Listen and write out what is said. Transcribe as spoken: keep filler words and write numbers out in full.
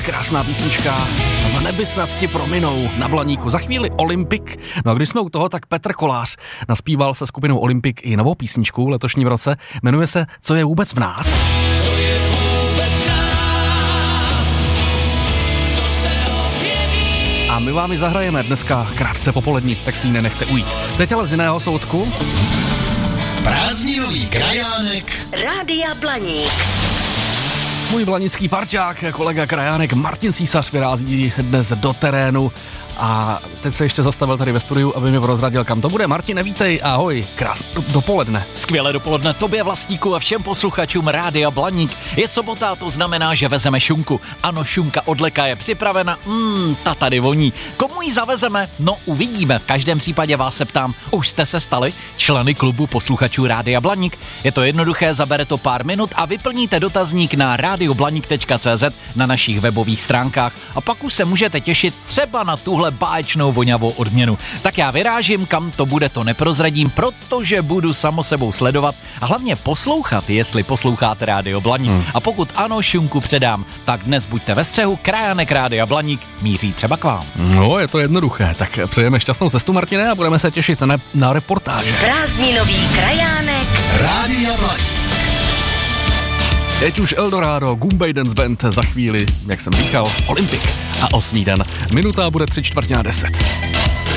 krásná písnička. V nebi snad ti prominou na Blaníku. Za chvíli Olympik. No a když jsme u toho, tak Petr Kolář naspíval se skupinou Olympik i novou písničku letošním roce. Jmenuje se Co je vůbec v nás. Co je vůbec v nás, to se objeví. A my vám ji zahrajeme dneska krátce popolední, tak si ji nenechte ujít. Teď ale z jiného soudku. Prázdninový krajánek Rádia Blaník. Můj blanický parťák, kolega krajánek Martin Císař vyrazí dnes do terénu a teď se ještě zastavil tady ve studiu, aby mi prozradil, kam to bude. Martine, vítej, ahoj, krásné dopoledne. Skvělé dopoledne tobě, vlastníku, a všem posluchačům Rádia Blaník. Je sobota, to znamená, že vezeme šunku. Ano, šunka od Leka je připravena, mmm, ta tady voní. Komu ji zavezeme? No, uvidíme. V každém případě vás se ptám, už jste se stali členy klubu posluchačů Rádia Blaník? Je to jednoduché, zabere to pár minut a vyplníte dotazník na radioblaník tečka cé zet na našich webových stránkách a pak už se můžete těšit třeba na tuhle báječnou voňavou odměnu. Tak já vyrážím, kam to bude, to neprozradím, protože budu samo sebou sledovat a hlavně poslouchat, jestli posloucháte Rádio Blaník. Hmm. A pokud ano, šunku předám, tak dnes buďte ve střehu, krajánek Rádia Blaník míří třeba k vám. No, je to jednoduché, tak přejeme šťastnou cestu, Martine, a budeme se těšit na, na reportáže. Prázdninový krajánek Rádia Blaník. Teď už Eldorado, Gumbay Dance Band, za chvíli, jak jsem říkal, Olympik a osmý den. Minuta bude tři čtvrtě na deset.